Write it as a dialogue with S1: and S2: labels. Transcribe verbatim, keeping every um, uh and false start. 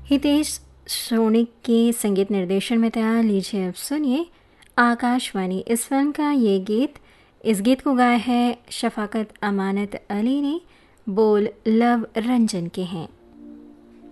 S1: Hitesh sonic के संगीत निर्देशन में तैयार। लीजिए अब सुनिए आकाशवाणी इस फिल्म का ये गीत। इस गीत को गाया है शफाकत अमानत अली ने। बोल लव रंजन के हैं।